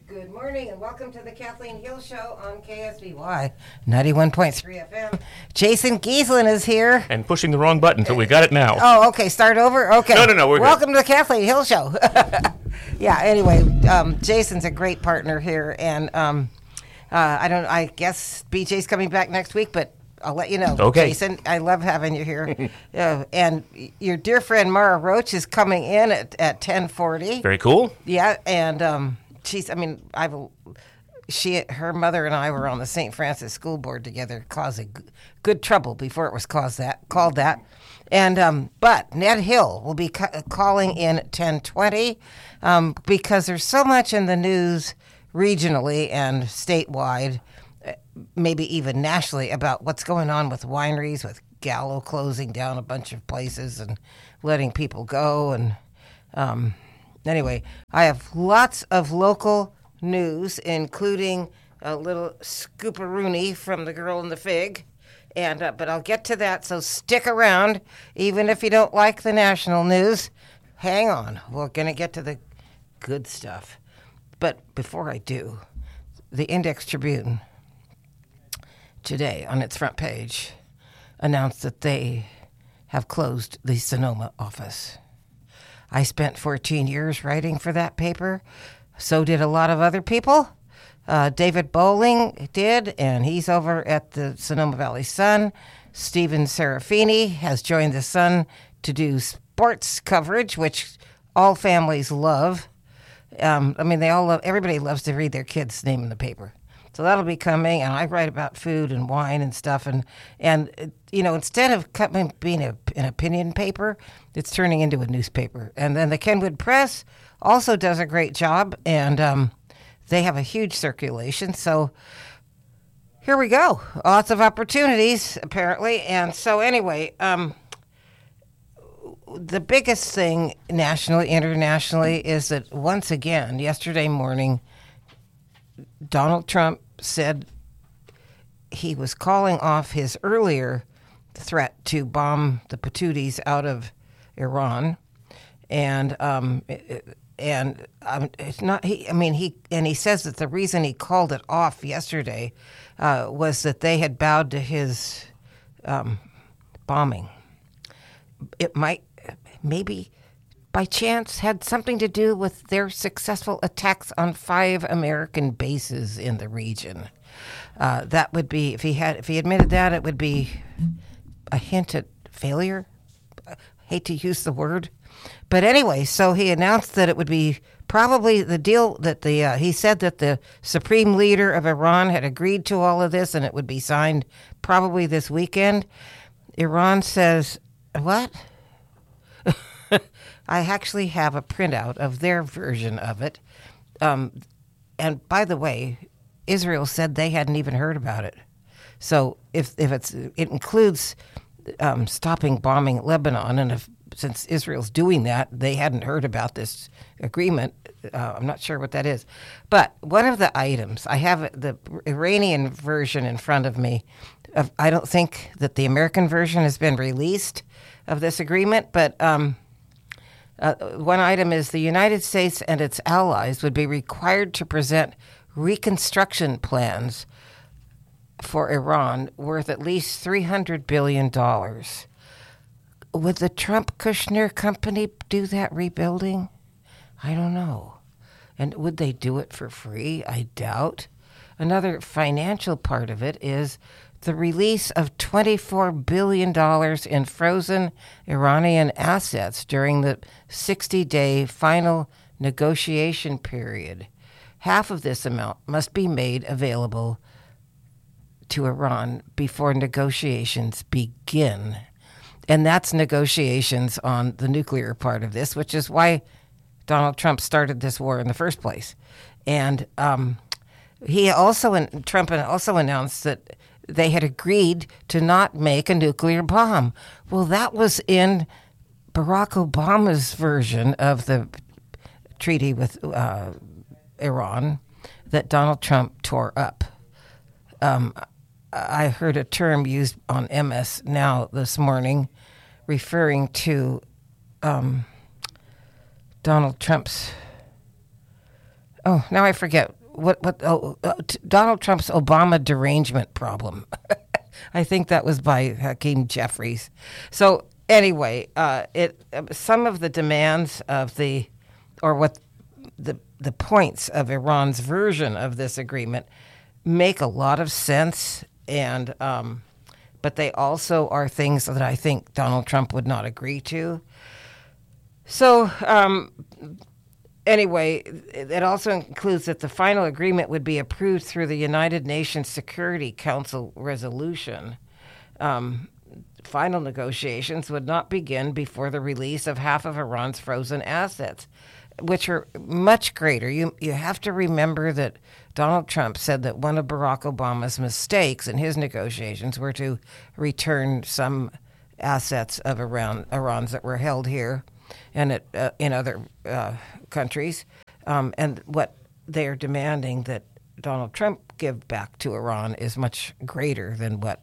Good morning and welcome to the Kathleen Hill Show on KSBY 91.3 FM. Jason Gieslin is here. And pushing the wrong button, but we got it now. Oh, okay. Start over? Okay. No, we're welcome good. to the Kathleen Hill Show. Yeah, anyway, Jason's a great partner here. And I guess BJ's coming back next week, but I'll let you know. Okay. Jason, I love having you here. And your dear friend Mara Roach is coming in at 10:40. Very cool. Yeah, and her mother and I were on the St. Francis School Board together, causing good trouble before it was called that. And but Ned Hill will be calling in at 10:20 because there's so much in the news regionally and statewide, maybe even nationally, about what's going on with wineries, with Gallo closing down a bunch of places and letting people go. And anyway, I have lots of local news, including a little scooperoonie from the girl in the fig. And but I'll get to that, so stick around. Even if you don't like the national news, hang on. We're going to get to the good stuff. But before I do, the Index Tribune today, on its front page, announced that they have closed the Sonoma office. I spent 14 years writing for that paper. So did a lot of other people. David Bowling did, and he's over at the Sonoma Valley Sun. Stephen Serafini has joined the Sun to do sports coverage, which all families love. Everybody loves to read their kid's name in the paper. So that'll be coming, and I write about food and wine and stuff. And instead of being an opinion paper, it's turning into a newspaper. And then the Kenwood Press also does a great job, and they have a huge circulation. So here we go. Lots of opportunities, apparently. And so anyway, the biggest thing nationally, internationally, is that once again, yesterday morning, Donald Trump said he was calling off his earlier threat to bomb the patooties out of Iran, and it's not. He says that the reason he called it off yesterday was that they had bowed to his bombing. It might, maybe, by chance, had something to do with their successful attacks on 5 American bases in the region. That would be, if he admitted that, it would be a hint at failure. I hate to use the word. But anyway, so he announced that it would be probably the deal that he said that the supreme leader of Iran had agreed to all of this and it would be signed probably this weekend. Iran says, what? I actually have a printout of their version of it. And by the way, Israel said they hadn't even heard about it. So if it includes stopping bombing Lebanon, and since Israel's doing that, they hadn't heard about this agreement. I'm not sure what that is. But one of the items, I have the Iranian version in front of me. I don't think that the American version has been released of this agreement, but one item is the United States and its allies would be required to present reconstruction plans for Iran worth at least $300 billion. Would the Trump-Kushner company do that rebuilding? I don't know. And would they do it for free? I doubt. Another financial part of it is the release of $24 billion in frozen Iranian assets during the 60-day final negotiation period. Half of this amount must be made available to Iran before negotiations begin. And that's negotiations on the nuclear part of this, which is why Donald Trump started this war in the first place. And Trump also announced that they had agreed to not make a nuclear bomb. Well, that was in Barack Obama's version of the treaty with Iran that Donald Trump tore up. I heard a term used on MS Now this morning referring to Donald Trump's, now I forget Donald Trump's Obama derangement problem. I think that was by Hakeem Jeffries. So anyway, some of the demands of the points of Iran's version of this agreement make a lot of sense, and but they also are things that I think Donald Trump would not agree to. So anyway, it also includes that the final agreement would be approved through the United Nations Security Council resolution. Final negotiations would not begin before the release of half of Iran's frozen assets, which are much greater. You have to remember that Donald Trump said that one of Barack Obama's mistakes in his negotiations were to return some assets of Iran's that were held here and in other countries. And what they are demanding that Donald Trump give back to Iran is much greater than what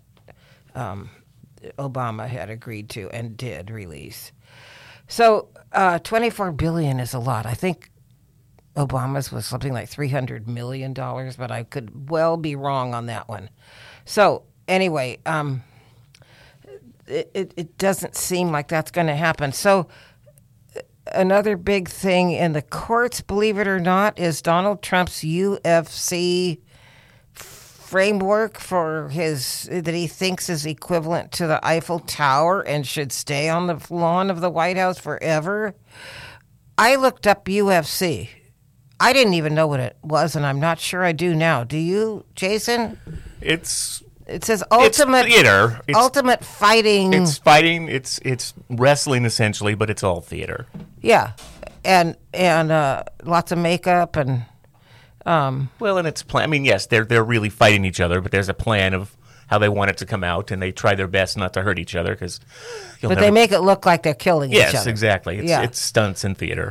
Obama had agreed to and did release. So $24 billion is a lot. I think Obama's was something like $300 million, but I could well be wrong on that one. So anyway, it doesn't seem like that's going to happen. So another big thing in the courts, believe it or not, is Donald Trump's UFC framework for that he thinks is equivalent to the Eiffel Tower and should stay on the lawn of the White House forever. I looked up UFC. I didn't even know what it was, and I'm not sure I do now. Do you, Jason? It says ultimate theater. Ultimate fighting. It's fighting. It's wrestling essentially, but it's all theater. Yeah, and lots of makeup and. And it's plan. I mean, yes, they're really fighting each other, but there's a plan of how they want it to come out, and they try their best not to hurt each other because. They make it look like they're killing each other. Yes, exactly. It's stunts in theater.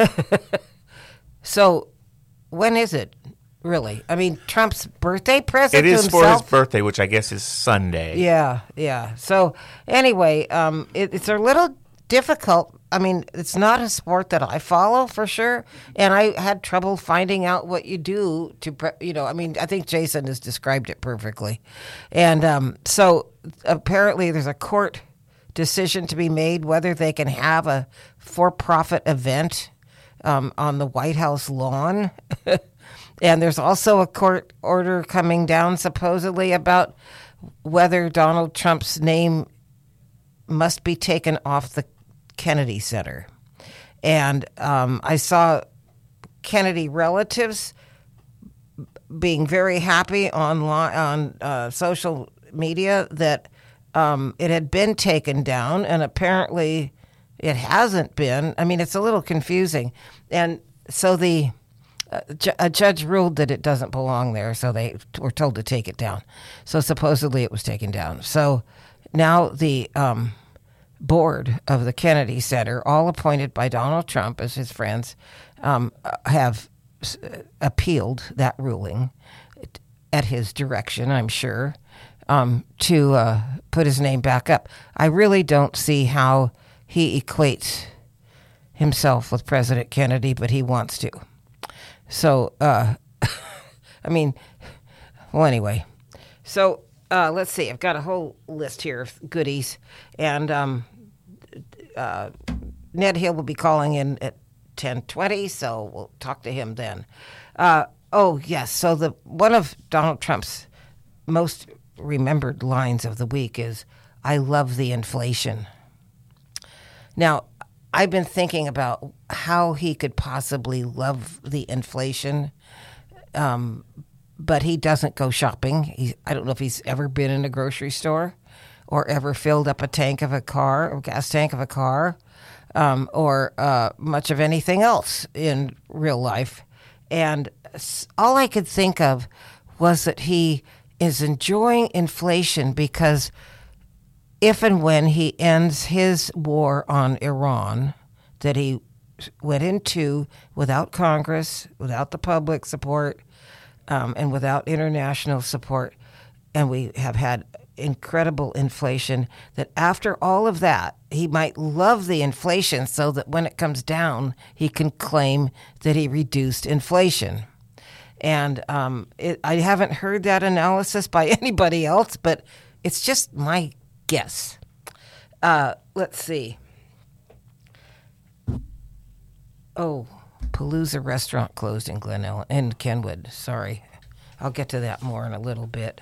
So, when is it? Really? I mean, Trump's birthday present to himself? It is for his birthday, which I guess is Sunday. Yeah. So, anyway, it's a little difficult. I mean, it's not a sport that I follow for sure, and I had trouble finding out what you do to, I think Jason has described it perfectly. And so, apparently there's a court decision to be made whether they can have a for-profit event on the White House lawn. And there's also a court order coming down supposedly about whether Donald Trump's name must be taken off the Kennedy Center. And I saw Kennedy relatives being very happy on social media that it had been taken down, and apparently it hasn't been. I mean, it's a little confusing. And so a judge ruled that it doesn't belong there, so they were told to take it down. So supposedly it was taken down. So now the board of the Kennedy Center, all appointed by Donald Trump as his friends, have appealed that ruling at his direction, I'm sure, to put his name back up. I really don't see how he equates himself with President Kennedy, but he wants to. So, anyway. So, let's see. I've got a whole list here of goodies. And Ned Hill will be calling in at 10:20, so we'll talk to him then. Yes. So one of Donald Trump's most remembered lines of the week is, "I love the inflation." Now, I've been thinking about how he could possibly love the inflation, but he doesn't go shopping. I don't know if he's ever been in a grocery store or ever filled up a tank of a car, or gas tank of a car, or much of anything else in real life. And all I could think of was that he is enjoying inflation because if and when he ends his war on Iran that he went into without Congress, without the public support, and without international support, and we have had incredible inflation, that after all of that, he might love the inflation so that when it comes down, he can claim that he reduced inflation. And I haven't heard that analysis by anybody else, but it's just my guess. Let's see. Oh, Palooza restaurant closed in in Kenwood. Sorry. I'll get to that more in a little bit.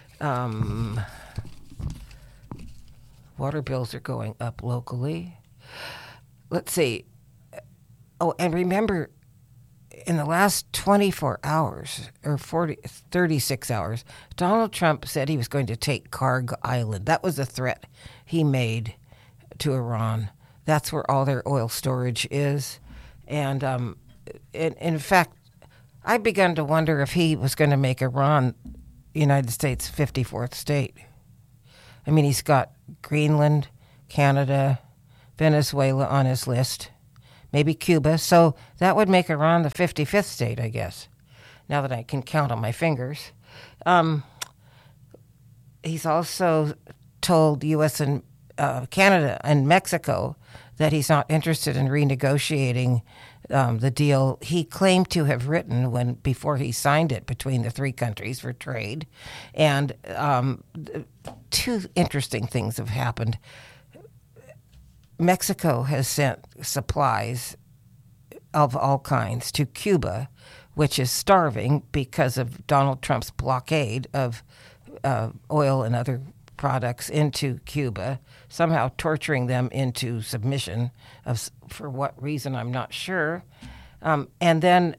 Water bills are going up locally. Let's see. Oh, and remember, in the last 24 hours, or 36 hours, Donald Trump said he was going to take Karg Island. That was a threat he made to Iran. That's where all their oil storage is. And in fact, I began to wonder if he was going to make Iran the United States' 54th state. I mean, he's got Greenland, Canada, Venezuela on his list, maybe Cuba. So that would make Iran the 55th state, I guess, now that I can count on my fingers. He's also told U.S. and Canada and Mexico that he's not interested in renegotiating the deal he claimed to have written before he signed it between the three countries for trade. And two interesting things have happened. Mexico has sent supplies of all kinds to Cuba, which is starving because of Donald Trump's blockade of oil and other products into Cuba, somehow torturing them into submission for what reason I'm not sure. And then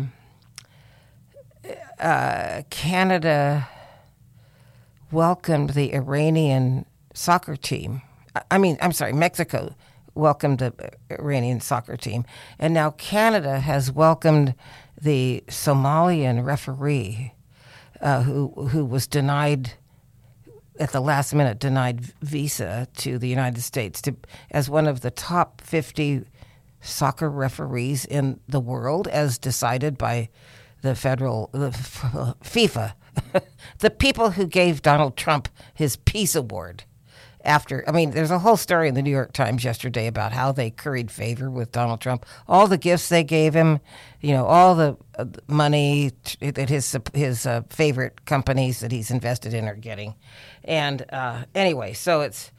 Canada welcomed the Iranian soccer team. Mexico welcomed the Iranian soccer team. And now Canada has welcomed the Somalian referee who was denied at the last minute, denied visa to the United States as one of the top 50 soccer referees in the world, as decided by the FIFA, the people who gave Donald Trump his Peace Award. There's a whole story in the New York Times yesterday about how they curried favor with Donald Trump. All the gifts they gave him, all the money that his favorite companies that he's invested in are getting. And anyway, so it's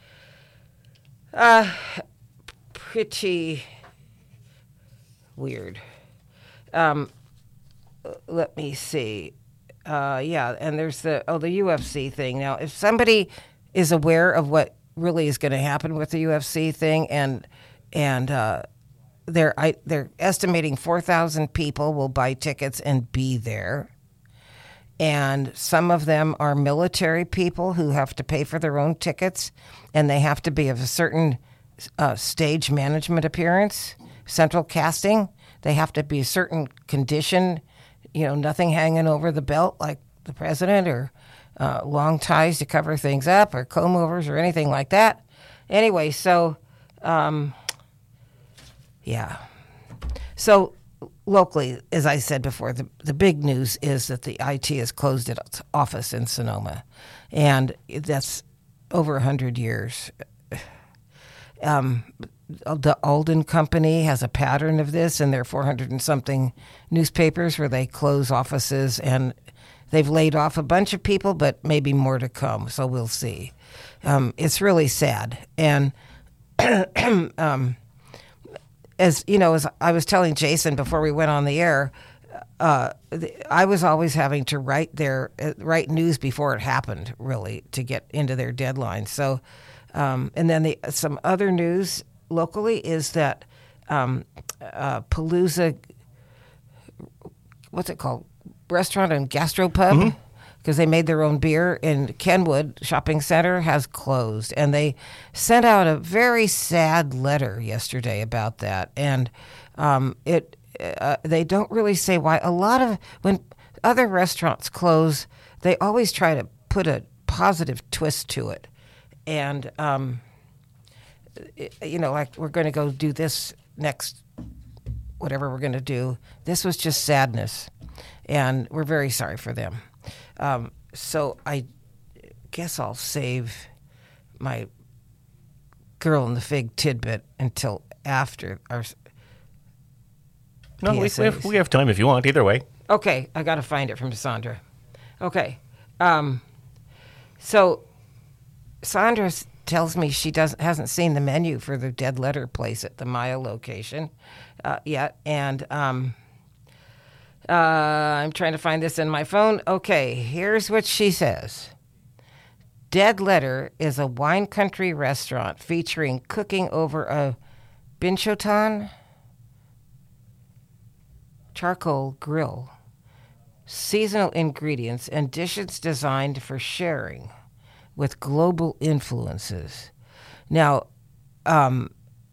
pretty weird. Let me see. And there's the UFC thing. Now, if somebody is aware of what really is going to happen with the UFC thing, and they're estimating 4,000 people will buy tickets and be there, and some of them are military people who have to pay for their own tickets, and they have to be of a certain stage management appearance, central casting. They have to be a certain condition, nothing hanging over the belt like the president, or long ties to cover things up, or comb overs, or anything like that. Anyway, so, So locally, as I said before, the big news is that the IT has closed its office in Sonoma, and that's over 100 years. The Alden Company has a pattern of this in their 400 and something newspapers where they close offices, and they've laid off a bunch of people, but maybe more to come, so we'll see. It's really sad. And as I was telling Jason before we went on the air, I was always having to write news before it happened, really, to get into their deadline. So, and then some other news locally is that Palooza, what's it called? Restaurant and gastropub, because they made their own beer in Kenwood Shopping Center, has closed. And they sent out a very sad letter yesterday about that. And they don't really say why. When other restaurants close, they always try to put a positive twist to it. And, like we're going to go do this next, whatever we're going to do. This was just sadness. And we're very sorry for them. So I guess I'll save my girl in the fig tidbit until after our No, we have time if you want, either way. Okay, I got to find it from Sandra. Okay. So Sandra tells me she hasn't seen the menu for the Dead Letter place at the Maya location yet, and I'm trying to find this in my phone. Okay, here's what she says. Dead Letter is a wine country restaurant featuring cooking over a binchotan charcoal grill, seasonal ingredients, and dishes designed for sharing with global influences. Now, I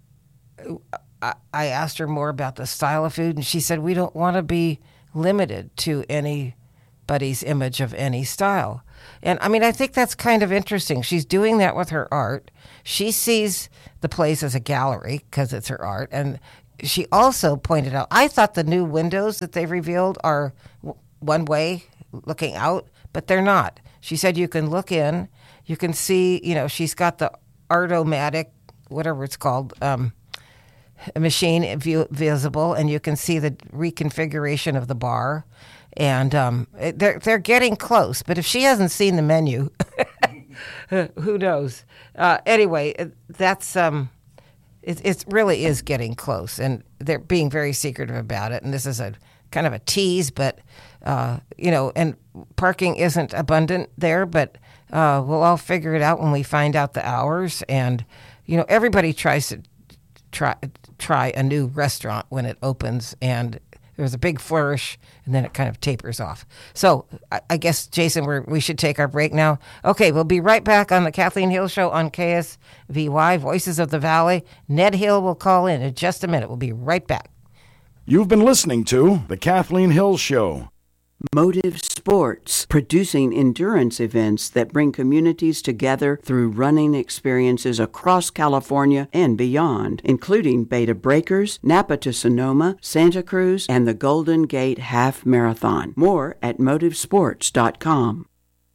asked her more about the style of food, and she said we don't want to be limited to anybody's image of any style. And I mean, I think that's kind of interesting. She's doing that with her art. She sees the place as a gallery because it's her art. And she also pointed out, I thought the new windows that they've revealed are one way looking out, but they're not. She said you can look in, you can see, she's got the Artomatic, whatever it's called, machine visible, and you can see the reconfiguration of the bar. And they're getting close, but if she hasn't seen the menu, who knows? Anyway, that's it really is getting close, and they're being very secretive about it. And this is a kind of a tease, but and parking isn't abundant there, but we'll all figure it out when we find out the hours. And everybody tries to try a new restaurant when it opens, and there's a big flourish, and then it kind of tapers off. So I guess, Jason, we should take our break now. Okay, we'll be right back on the Kathleen Hill Show on KSVY, Voices of the Valley. Ned Hill will call in just a minute. We'll be right back. You've been listening to the Kathleen Hill Show. Motive Sports, producing endurance events that bring communities together through running experiences across California and beyond, including Beta Breakers, Napa to Sonoma, Santa Cruz, and the Golden Gate Half Marathon. More at motivesports.com.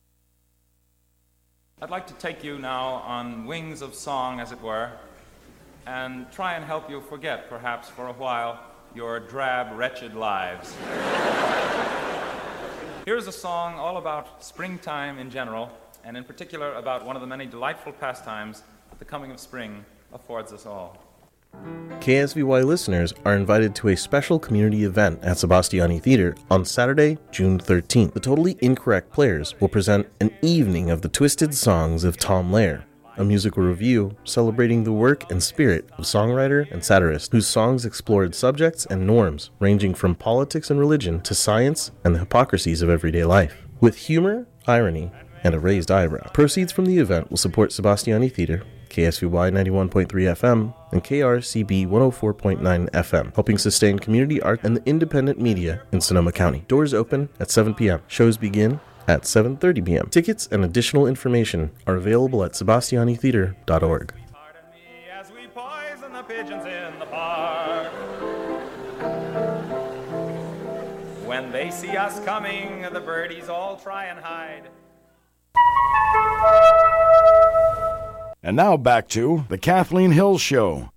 I'd like to take you now on wings of song, as it were, and try and help you forget, perhaps for a while, your drab, wretched lives. Here's a song all about springtime in general, and in particular about one of the many delightful pastimes that the coming of spring affords us all. KSVY listeners are invited to a special community event at Sebastiani Theater on Saturday, June 13th. The Totally Incorrect Players will present an evening of the twisted songs of Tom Lehrer, a musical review celebrating the work and spirit of songwriter and satirist whose songs explored subjects and norms ranging from politics and religion to science and the hypocrisies of everyday life. With humor, irony, and a raised eyebrow. Proceeds from the event will support Sebastiani Theater, KSVY 91.3 FM, and KRCB 104.9 FM, helping sustain community art and the independent media in Sonoma County. Doors open at 7 p.m. Shows begin at 7:30 p.m. Tickets and additional information are available at sebastianitheater.org. As we poison the pigeons in the park. When they see us coming, the birdies all try and hide. And now back to the Kathleen Hill Show.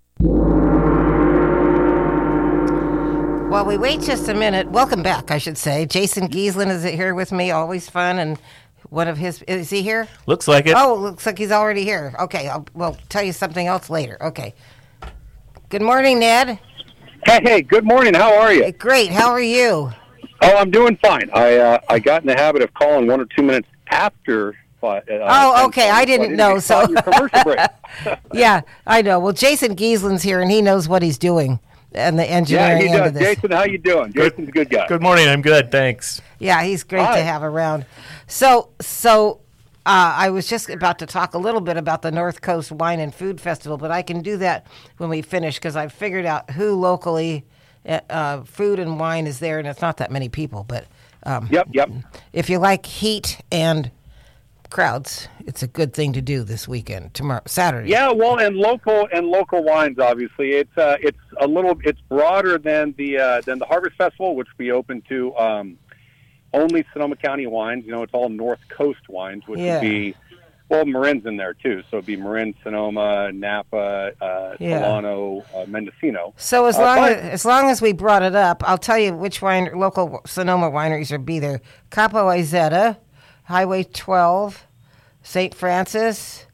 While we wait just a minute, welcome back, I should say. Jason Gieslin is here with me, always fun, and one of his, is he here? Looks like it. Oh, looks like he's already here. Okay, we'll tell you something else later. Okay. Good morning, Ned. Hey, good morning. How are you? Great. How are you? Oh, I'm doing fine. I got in the habit of calling 1 or 2 minutes after. Okay. I didn't know. So your commercial break. Yeah, I know. Well, Jason Gieslin's here, and he knows what he's doing and the engineering. Yeah, he does. Of this. Jason, how you doing? Jason's a good guy. Good morning. I'm good. Thanks. Yeah, he's great Hi. to have around. So I was just about to talk a little bit about the North Coast Wine and Food Festival, but I can do that when we finish because I've figured out who locally food and wine is there, and it's not that many people. But Yep. if you like heat and crowds, it's a good thing to do this weekend, Saturday. Yeah, well, and local wines. Obviously, it's broader than the Harvest Festival, which we open to only Sonoma County wines. It's all North Coast wines, which would be Well, Marin's in there too, so it'd be Marin, Sonoma, Napa, Solano, Mendocino. So as long as we brought it up, I'll tell you which local Sonoma wineries will be there: Capo Izetta, Highway 12, St. Francis,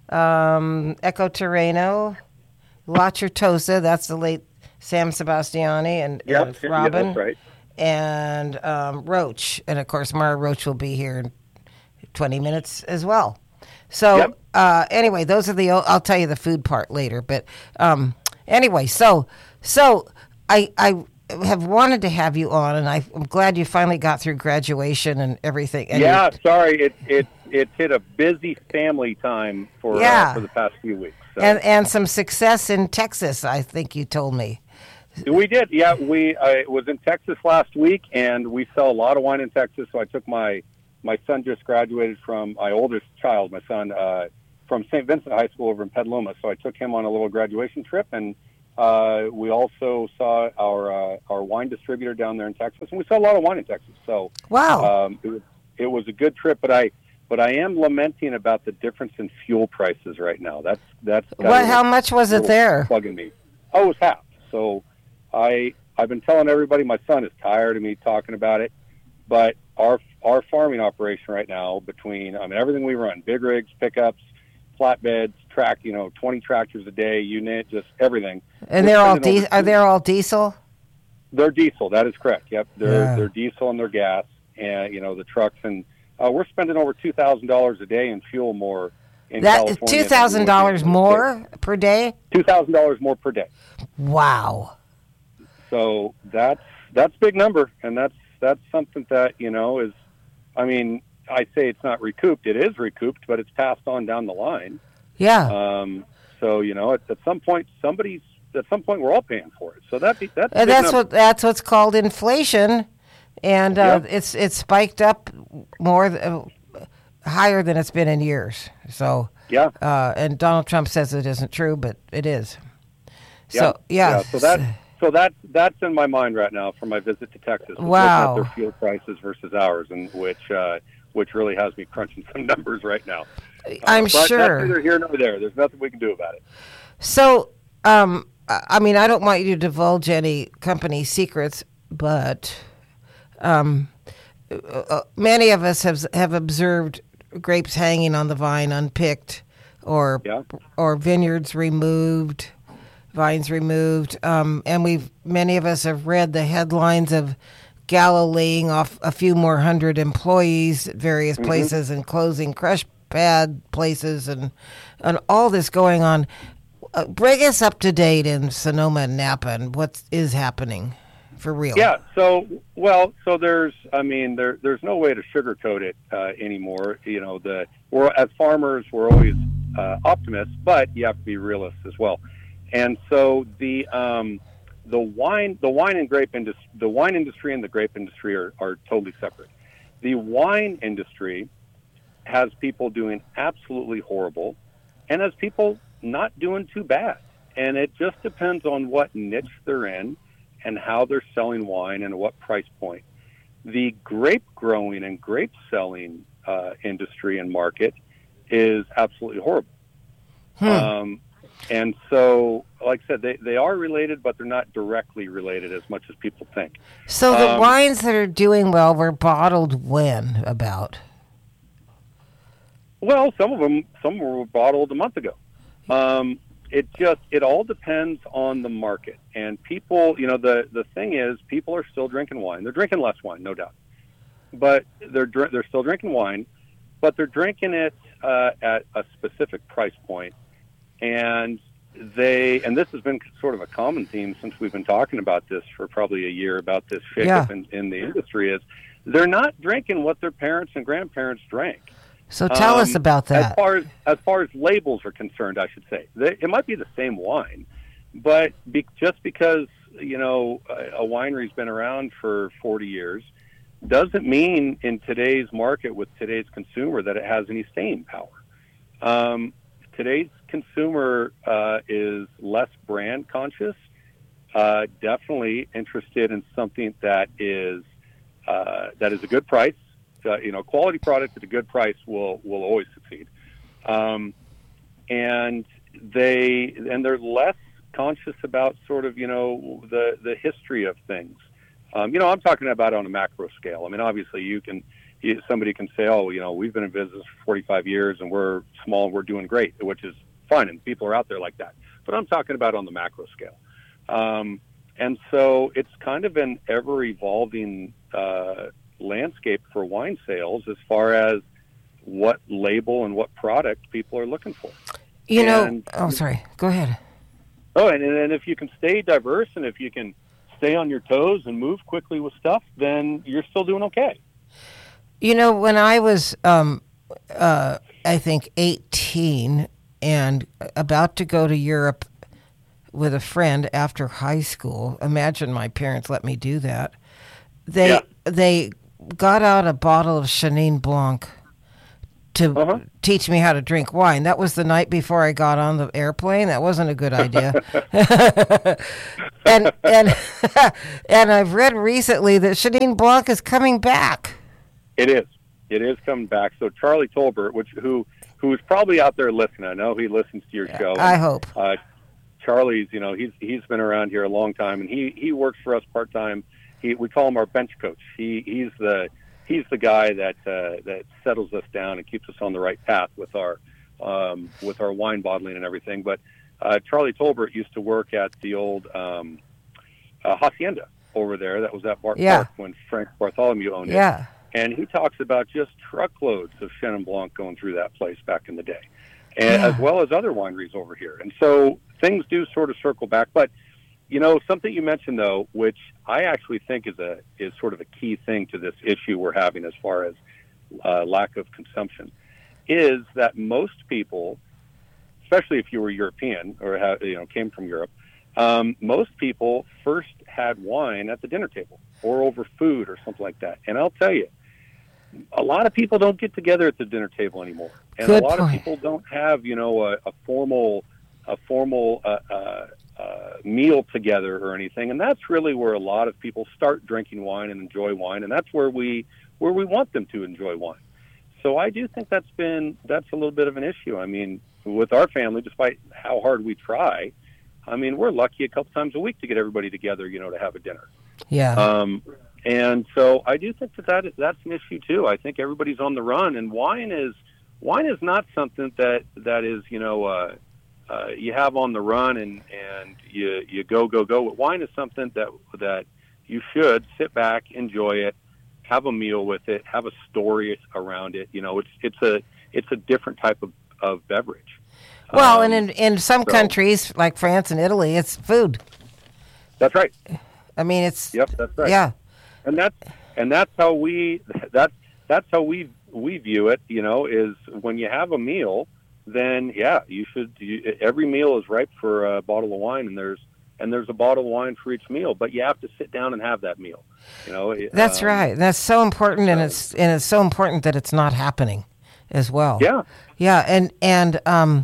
Eco Terreno, La Certosa. That's the late Sam Sebastiani and Robin. That's right. And Roach, and of course Mara Roach will be here in 20 minutes as well. So anyway, those are I'll tell you the food part later. But anyway, so I have wanted to have you on, and I'm glad you finally got through graduation and everything. And sorry, it's hit a busy family time for the past few weeks. So. And some success in Texas, I think you told me. We did, yeah. I was in Texas last week, and we sell a lot of wine in Texas. So I took my son just graduated from my oldest child, my son, from St. Vincent High School over in Petaluma. So I took him on a little graduation trip, and we also saw our wine distributor down there in Texas, and we saw a lot of wine in Texas. So wow, it was a good trip, but I am lamenting about the difference in fuel prices right now. That's how much was it there? Bugging me. Oh, it was half. So I've been telling everybody. My son is tired of me talking about it, but our farming operation right now, between everything we run, big rigs, pickups, flatbeds, 20 tractors a day, unit, just everything. And they're all are they all diesel? They're diesel. That is correct. Yep, they're diesel and they're gas, and the trucks, and we're spending over $2,000 a day in fuel more in California. $2,000 more per day. $2,000 more per day. Wow. So that's a big number, and that's something that is. I say it's not recouped. It is recouped, but it's passed on down the line. Yeah. So at some point, we're all paying for it. So that's what's called inflation, and it's spiked up more higher than it's been in years. So and Donald Trump says it isn't true, but it is. So So that's in my mind right now for my visit to Texas. Wow. Looking at their fuel prices versus ours, and which really has me crunching some numbers right now. I'm sure. That's neither here nor there. There's nothing we can do about it. So, I don't want you to divulge any company secrets, but many of us have observed grapes hanging on the vine unpicked, or vineyards removed. Vines removed, and many of us have read the headlines of Gallo laying off a few more hundred employees at various places and closing crush pad places and all this going on. Bring us up to date in Sonoma and Napa and what is happening for real. Yeah. So there's there's no way to sugarcoat it anymore. We're as farmers, we're always optimists, but you have to be realists as well. And so the wine industry and the grape industry are totally separate. The wine industry has people doing absolutely horrible, and has people not doing too bad. And it just depends on what niche they're in and how they're selling wine and at what price point. The grape growing and grape selling industry and market is absolutely horrible. And so, like I said, they are related, but they're not directly related as much as people think. So the wines that are doing well were bottled when about? Well, some were bottled a month ago. It all depends on the market. And people, the thing is, people are still drinking wine. They're drinking less wine, no doubt. But they're still drinking wine, but they're drinking it at a specific price point. And this has been sort of a common theme since we've been talking about this for probably a year, about this shakeup in the industry, is they're not drinking what their parents and grandparents drank. So tell us about that. As far as labels are concerned, I should say, it might be the same wine, but just because a winery's been around for 40 years doesn't mean in today's market with today's consumer that it has any staying power. Today's consumer is less brand conscious, definitely interested in something that is a good price. Quality product at a good price will always succeed. and they're less conscious about sort of, the history of things. I'm talking about on a macro scale. I mean, obviously somebody can say, oh, we've been in business for 45 years and we're small and we're doing great, which is fine. And people are out there like that. But I'm talking about on the macro scale. And so it's kind of an ever evolving landscape for wine sales as far as what label and what product people are looking for. Sorry, go ahead. Oh, and if you can stay diverse and if you can stay on your toes and move quickly with stuff, then you're still doing okay. When I was, I think 18 and about to go to Europe with a friend after high school, imagine my parents let me do that. They got out a bottle of Chenin Blanc to teach me how to drink wine. That was the night before I got on the airplane. That wasn't a good idea. and and I've read recently that Chenin Blanc is coming back. It is coming back. So Charlie Tolbert, who's probably out there listening. I know he listens to your show. I hope. Charlie's, he's been around here a long time, and he works for us part time. We call him our bench coach. He's the guy that settles us down and keeps us on the right path with our wine bottling and everything. But Charlie Tolbert used to work at the old Hacienda over there. That was at Bart Park when Frank Bartholomew owned it. Yeah. And he talks about just truckloads of Chenin Blanc going through that place back in the day, and as well as other wineries over here. And so things do sort of circle back. But, something you mentioned, though, which I actually think is sort of a key thing to this issue we're having as far as lack of consumption, is that most people, especially if you were European or came from Europe, most people first had wine at the dinner table or over food or something like that. And I'll tell you, a lot of people don't get together at the dinner table anymore, and a lot of people don't have a formal meal together or anything. And that's really where a lot of people start drinking wine and enjoy wine, and that's where we want them to enjoy wine. So I do think that's a little bit of an issue. I mean, with our family, despite how hard we try, I mean, we're lucky a couple times a week to get everybody together, to have a dinner. Yeah. And so I do think that's an issue too. I think everybody's on the run, and wine is not something that is you have on the run and you go. But wine is something that you should sit back, enjoy it, have a meal with it, have a story around it. It's a different type of beverage. Well, and in some countries like France and Italy, it's food. That's right. I mean, it's that's right. Yeah, and that's how we view it. Is when you have a meal, then every meal is ripe for a bottle of wine, and there's a bottle of wine for each meal. But you have to sit down and have that meal. That's right. That's so important, and it's so important that it's not happening as well. Yeah. Yeah, and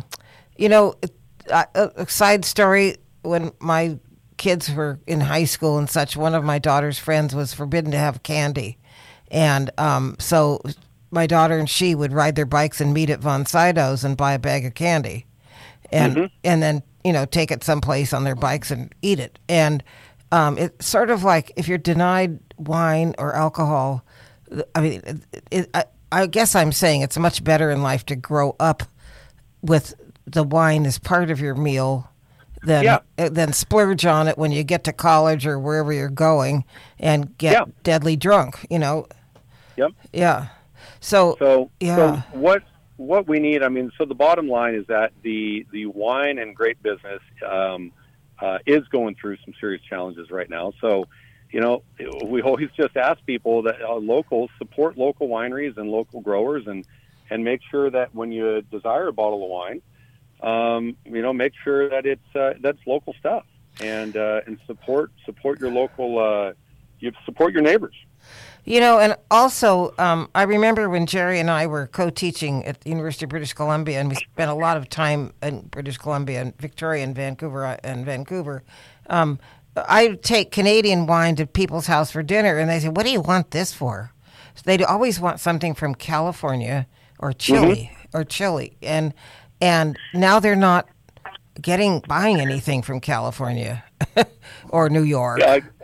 a side story, when my kids were in high school and such, one of my daughter's friends was forbidden to have candy. And so my daughter and she would ride their bikes and meet at Von Sydow's and buy a bag of candy. And and then, take it someplace on their bikes and eat it. And it's sort of like if you're denied wine or alcohol, I mean, I guess I'm saying it's much better in life to grow up with the wine as part of your meal than splurge on it when you get to college or wherever you're going and get deadly drunk, Yep. Yeah. So what we need, I mean, so the bottom line is that the wine and grape business is going through some serious challenges right now. So, we always just ask people that locals support local wineries and local growers and make sure that when you desire a bottle of wine, make sure that that's local stuff and support your local, support your neighbors. And also, I remember when Jerry and I were co-teaching at the University of British Columbia, and we spent a lot of time in British Columbia and Victoria and Vancouver. I take Canadian wine to people's house for dinner, and they say, "What do you want this for?" So they'd always want something from California or Chile. or Chile, and now they're not buying anything from California or New York.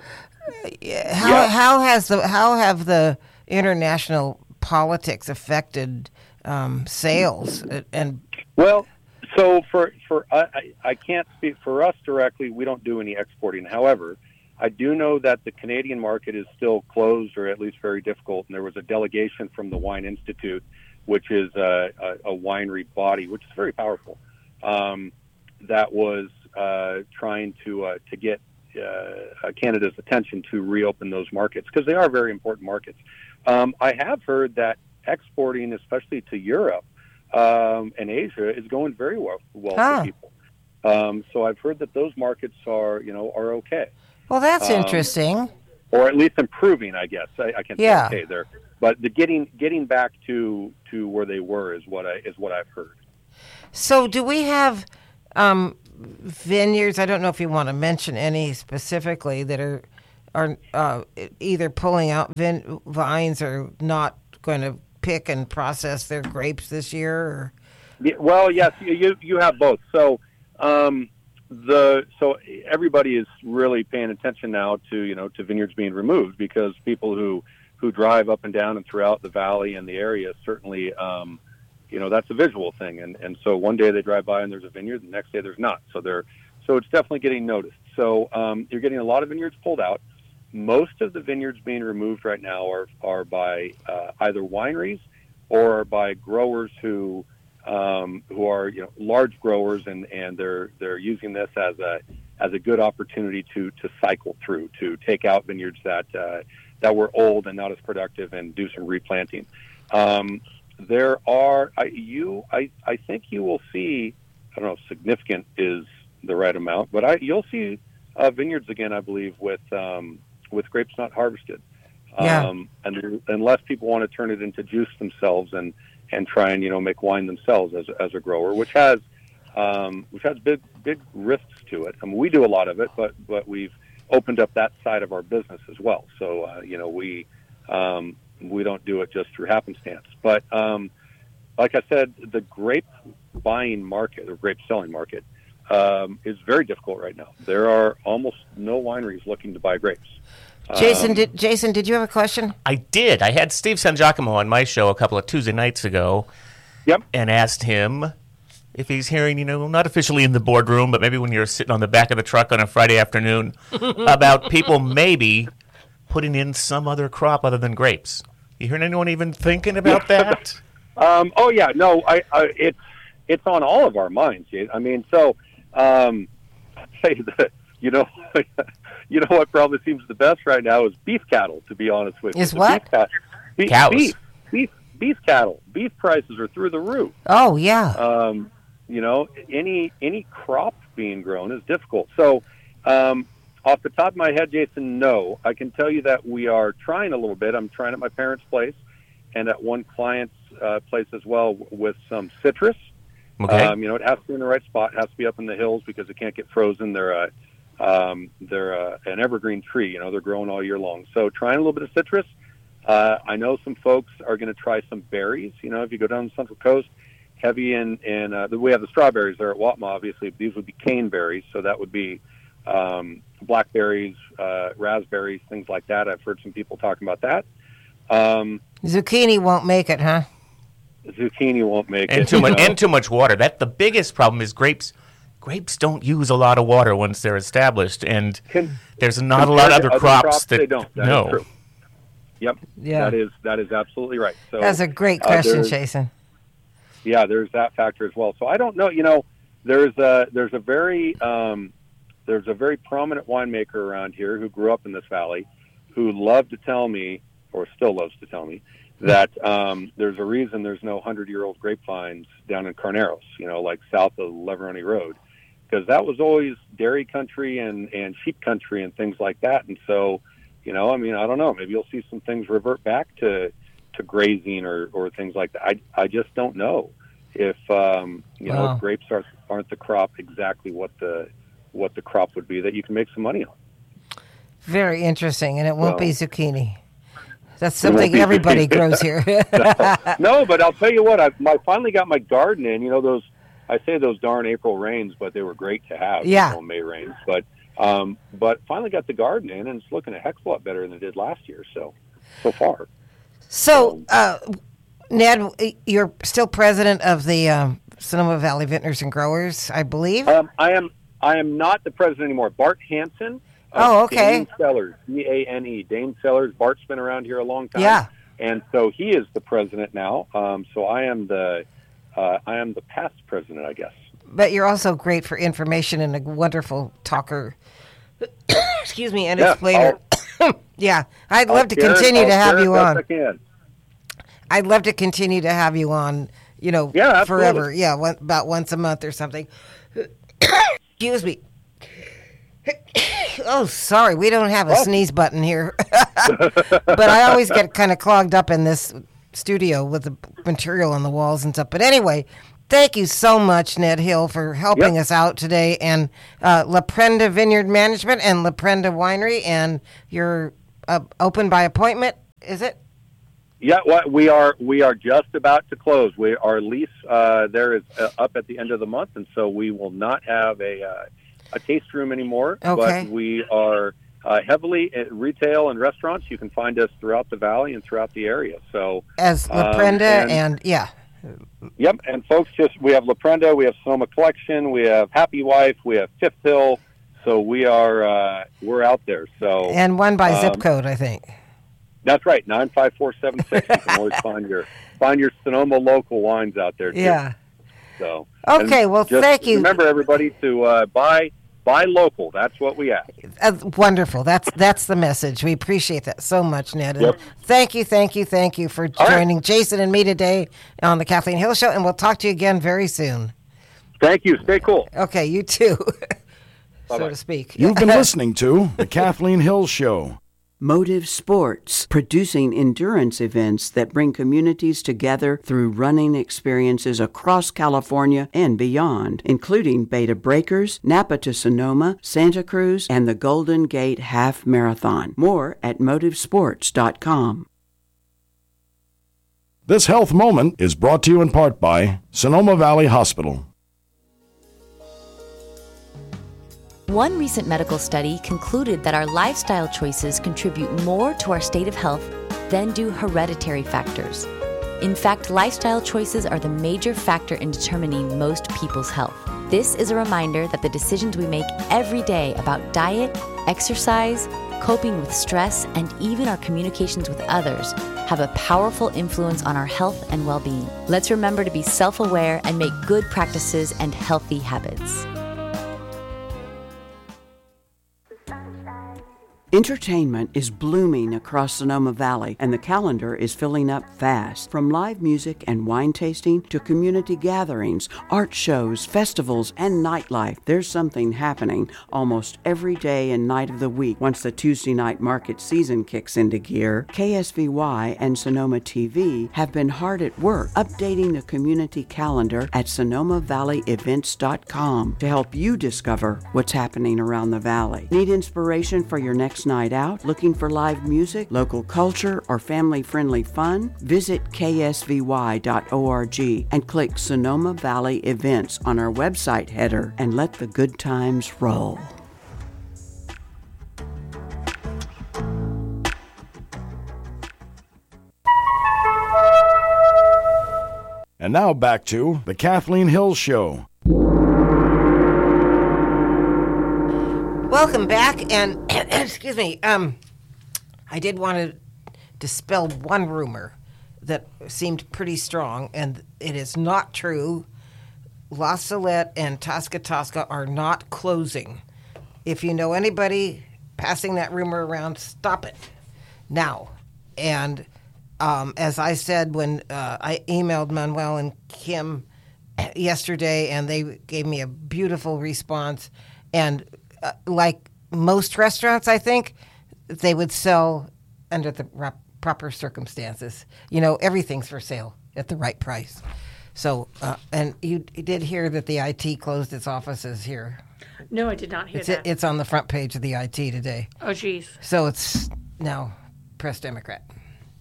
How have the international politics affected sales? And well, so I can't speak for us directly. We don't do any exporting. However, I do know that the Canadian market is still closed, or at least very difficult. And there was a delegation from the Wine Institute, which is a winery body, which is very powerful, that was trying to get Canada's attention to reopen those markets, because they are very important markets. I have heard that exporting, especially to Europe and Asia, is going very well for people. So I've heard that those markets are okay. Well, that's interesting. Or at least improving, I guess. I can't say okay there, but the getting back to where they were is what I've heard. So, do we have vineyards? I don't know if you want to mention any specifically that are either pulling out vines or not going to pick and process their grapes this year. Or? Well, yes, you have both. So. So everybody is really paying attention now to vineyards being removed, because people who drive up and down and throughout the valley and the area, certainly, that's a visual thing. And so one day they drive by and there's a vineyard, the next day there's not. So it's definitely getting noticed. So you're getting a lot of vineyards pulled out. Most of the vineyards being removed right now are by either wineries or by growers who are large growers, and they're using this as a good opportunity to cycle through, to take out vineyards that were old and not as productive, and do some replanting. There are I think you will see, I don't know if significant is the right amount, but you'll see vineyards again, I believe, with grapes not harvested. And unless people want to turn it into juice themselves and try and make wine themselves as a grower, which has big risks to it. I mean, we do a lot of it, but we've opened up that side of our business as well. So we don't do it just through happenstance. But like I said, the grape buying market, or grape selling market, is very difficult right now. There are almost no wineries looking to buy grapes. Jason, did you have a question? I did. I had Steve Sangiacomo on my show a couple of Tuesday nights ago. Yep. And asked him if he's hearing, not officially in the boardroom, but maybe when you're sitting on the back of the truck on a Friday afternoon, about people maybe putting in some other crop other than grapes. You hearing anyone even thinking about that? Oh yeah, no, it's on all of our minds. I mean, so I'd say that you know what probably seems the best right now is beef cattle, to be honest with you. Is what? Cows. Beef cattle. Beef prices are through the roof. Oh, yeah. Any crop being grown is difficult. So off the top of my head, Jason, no. I can tell you that we are trying a little bit. I'm trying at my parents' place and at one client's place as well with some citrus. Okay. It has to be in the right spot. It has to be up in the hills because it can't get frozen. They're an evergreen tree. They're growing all year long. So trying a little bit of citrus. I know some folks are going to try some berries. If you go down the Central Coast, heavy in we have the strawberries there at Watma, obviously. These would be cane berries, so that would be blackberries, raspberries, things like that. I've heard some people talking about that. Zucchini won't make it, huh? Zucchini won't make it. And too much water. The biggest problem is grapes. Grapes don't use a lot of water once they're established, and there's not a lot of other crops that they don't. That is true. Yep. Yeah. That is absolutely right. So that's a great question, Jason. Yeah, there's that factor as well. So I don't know. There's a very prominent winemaker around here who grew up in this valley, who loved to tell me, or still loves to tell me, that there's a reason there's no 100-year-old grapevines down in Carneros, like south of Leveroni Road, because that was always dairy country and sheep country and things like that. And so, I don't know. Maybe you'll see some things revert back to grazing or things like that. I just don't know if if grapes aren't the crop exactly what the crop would be that you can make some money on. Very interesting, and it won't be zucchini. That's something everybody grows here. No, but I'll tell you what, I finally got my garden in. You know, I say those darn April rains, but they were great to have. Yeah. May rains, but finally got the garden in, and it's looking a heck of a lot better than it did last year. So far. So, Ned, you're still president of the Sonoma Valley Vintners and Growers, I believe. I am not the president anymore. Bart Hansen. Oh, okay. Dane Sellers, D-A-N-E. Dane Sellers. Bart's been around here a long time. Yeah. And so he is the president now. So I am the past president, I guess. But you're also great for information and a wonderful talker. Excuse me, and Yeah, explainer. Yeah, I'd love to continue to have you on. I'd love to continue to have you on, Yeah, forever. Yeah, about once a month or something. Excuse me. Oh, sorry, we don't have a sneeze button here. But I always get kind of clogged up in this studio with the material on the walls and stuff. But anyway, thank you so much, Ned Hill, for helping us out today. And La Prenda Vineyard Management and La Prenda Winery, and you're open by appointment, is it? Yeah, we are just about to close. Our lease there is up at the end of the month, and so we will not have a taste room anymore. Okay. But we are heavily at retail and restaurants. You can find us throughout the valley and throughout the area. So as La Prenda and yeah. Yep, and folks, we have La Prenda, we have Sonoma Collection, we have Happy Wife, we have Fifth Hill. So we're out there. So and one by zip code, I think. That's right, 95476. You can always find your Sonoma local wines out there too. Yeah. So okay, well, thank you. Remember, everybody, to buy local. That's what we ask. Wonderful. That's the message. We appreciate that so much, Ned. And thank you for joining Jason and me today on the Kathleen Hill Show, and we'll talk to you again very soon. Thank you. Stay cool. Okay, you too, so Bye-bye. to speak. You've been listening to The Kathleen Hill Show. Motive Sports, producing endurance events that bring communities together through running experiences across California and beyond, including Beta Breakers, Napa to Sonoma, Santa Cruz, and the Golden Gate Half Marathon. More at motivesports.com. This health moment is brought to you in part by Sonoma Valley Hospital. One recent medical study concluded that our lifestyle choices contribute more to our state of health than do hereditary factors. In fact, lifestyle choices are the major factor in determining most people's health. This is a reminder that the decisions we make every day about diet, exercise, coping with stress, and even our communications with others have a powerful influence on our health and well-being. Let's remember to be self-aware and make good practices and healthy habits. Entertainment is blooming across Sonoma Valley, and the calendar is filling up fast. From live music and wine tasting to community gatherings, art shows, festivals, and nightlife, there's something happening almost every day and night of the week. Once the Tuesday night market season kicks into gear, KSVY and Sonoma TV have been hard at work updating the community calendar at SonomaValleyEvents.com to help you discover what's happening around the valley. Need inspiration for your next night out? Looking for live music, local culture, or family-friendly fun? Visit ksvy.org and click Sonoma Valley Events on our website header and let the good times roll. And now back to The Kathleen Hill Show. Welcome back, and excuse me. I did want to dispel one rumor that seemed pretty strong, and it is not true. La Salette and Tasca Tasca are not closing. If you know anybody passing that rumor around, stop it now. And as I said when I emailed Manuel and Kim yesterday, and they gave me a beautiful response, and like most restaurants, I think, they would sell under the proper circumstances. You know, everything's for sale at the right price. So, and you did hear that the IT closed its offices here. No, I did not hear that. It's on the front page of the IT today. Oh, geez. So it's now Press Democrat.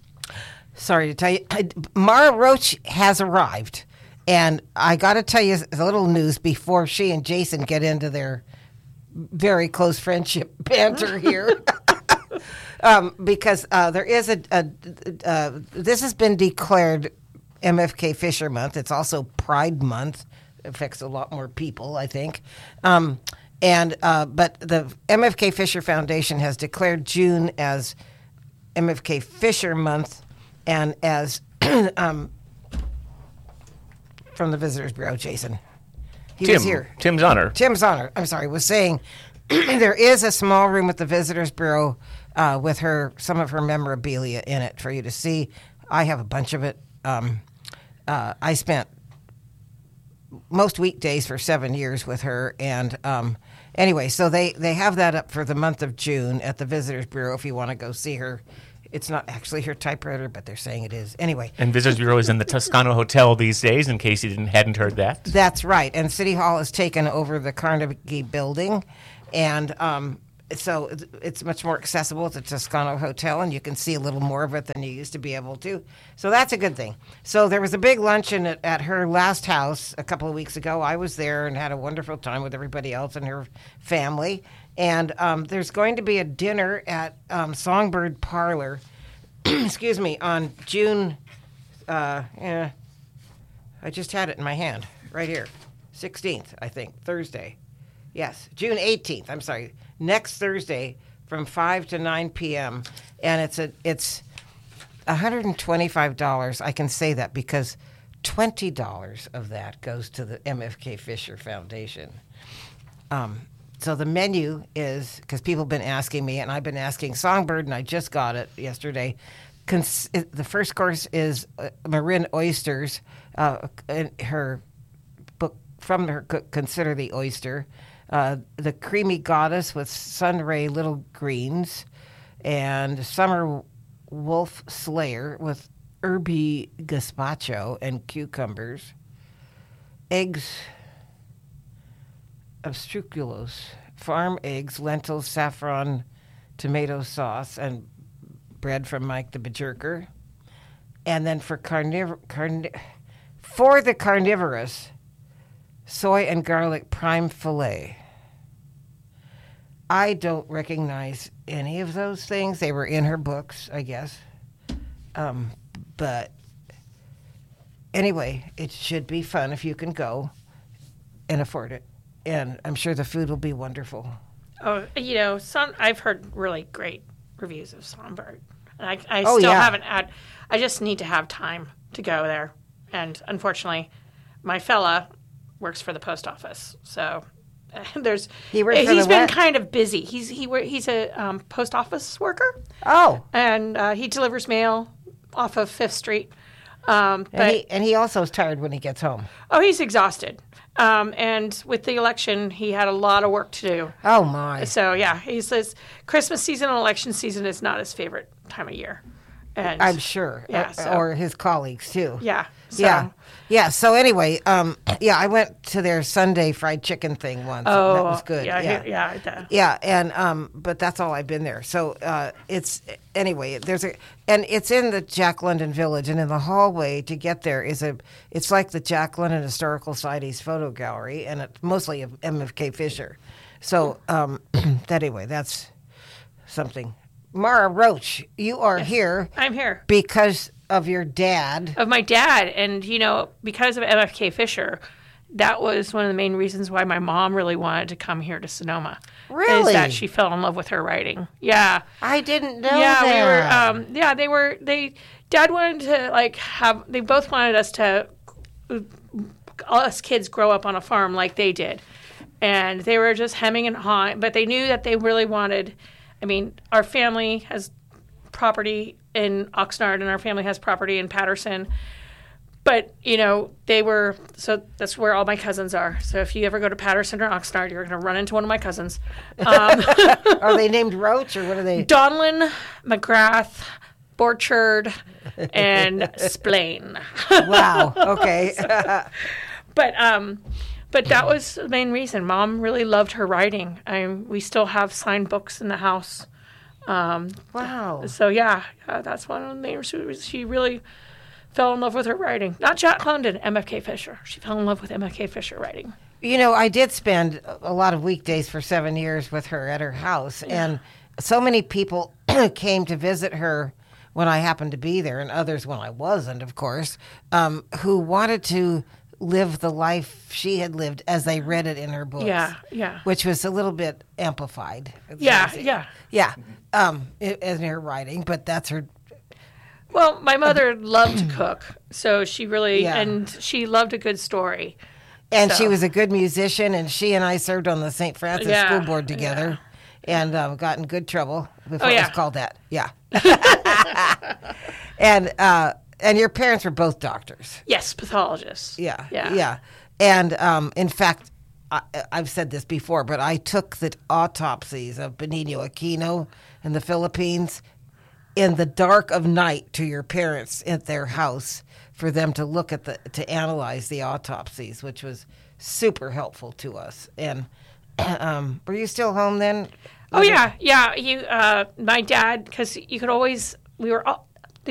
sorry to tell you, Mara Roach has arrived. And I got to tell you a little news before she and Jason get into their very close friendship banter here. Because there is this has been declared MFK Fisher Month. It's also Pride Month. It affects a lot more people, I think. But the MFK Fisher Foundation has declared June as MFK Fisher Month, and as from the Visitors Bureau, Jason. He was here. Tim's Honor. I'm sorry, was saying there is a small room at the Visitors Bureau with some of her memorabilia in it for you to see. I have a bunch of it. I spent most weekdays for 7 years with her, and anyway, so they have that up for the month of June at the Visitors Bureau if you want to go see her. It's not actually her typewriter, but they're saying it is. Anyway. And Visitors Bureau is in the Toscano Hotel these days, in case you hadn't heard that. That's right. And City Hall has taken over the Carnegie Building. And so it's much more accessible at the Toscano Hotel, and you can see a little more of it than you used to be able to. So that's a good thing. So there was a big luncheon at her last house a couple of weeks ago. I was there and had a wonderful time with everybody else and her family. And there's going to be a dinner at Songbird Parlor, excuse me, on June, I just had it in my hand, right here, 16th, I think, Thursday. Yes, June 18th, I'm sorry, next Thursday from 5 to 9 p.m. And it's $125. I can say that because $20 of that goes to the MFK Fisher Foundation. So the menu is, because people have been asking me, and I've been asking Songbird, and I just got it yesterday. The first course is Marin oysters, her book from her cook, Consider the Oyster, the Creamy Goddess with Sunray Little Greens, and Summer Wolf Slayer with herby gazpacho and cucumbers, eggs obstruculos, farm eggs, lentils, saffron, tomato sauce, and bread from Mike the Bejerker. And then for the carnivorous, soy and garlic prime filet. I don't recognize any of those things. They were in her books, I guess. But anyway, it should be fun if you can go and afford it. And I'm sure the food will be wonderful. Oh, I've heard really great reviews of Songbird. And I still haven't had, I just need to have time to go there. And unfortunately, my fella works for the post office. So he's been kind of busy. He's a post office worker. Oh. And he delivers mail off of 5th Street. And he also is tired when he gets home. Oh, he's exhausted. And with the election, he had a lot of work to do. Oh, my. So, yeah, he says Christmas season and election season is not his favorite time of year. And I'm sure. Yeah, or his colleagues, too. Yeah. Yeah. So anyway, I went to their Sunday fried chicken thing once. Oh, that was good. Yeah. And but that's all I've been there. So it's it's in the Jack London Village, and in the hallway to get there it's like the Jack London Historical Society's photo gallery, and it's mostly of MFK Fisher. So anyway, that's something. Mara Roach, you are here. I'm here because of your dad. Of my dad. And, because of MFK Fisher, that was one of the main reasons why my mom really wanted to come here to Sonoma. Really? Is that she fell in love with her writing. Yeah. I didn't know that. Dad wanted to, they both wanted us to, us kids grow up on a farm like they did. And they were just hemming and hawing, but they knew that they really wanted, our family has property in Oxnard, and our family has property in Patterson. But, so that's where all my cousins are. So if you ever go to Patterson or Oxnard, you're going to run into one of my cousins. Are they named Roach, or what are they? Donlin, McGrath, Borchard, and Splain. Wow. Okay. But that was the main reason. Mom really loved her writing. We still have signed books in the house. Wow. So yeah, that's one of the main reasons she really fell in love with her writing. Not Jack London, MFK Fisher. She fell in love with MFK Fisher writing. You know, I did spend a lot of weekdays for 7 years with her at her house, and so many people came to visit her when I happened to be there, and others when I wasn't, of course, who wanted to live the life she had lived as they read it in her books. Yeah. Which was a little bit amplified. Yeah. In her writing, but that's her. Well, my mother loved to cook, so she really, Yeah. and she loved a good story. And So- she was a good musician, and she and I served on the St. Francis School Board together, and got in good trouble before it was called that. Yeah. And your parents were both doctors. Yes, pathologists. Yeah. And in fact, I've said this before, but I took the autopsies of Benigno Aquino in the Philippines in the dark of night to your parents at their house for them to look at to analyze the autopsies, which was super helpful to us. And were you still home then? Oh yeah. He, my dad, because you could always, we were all,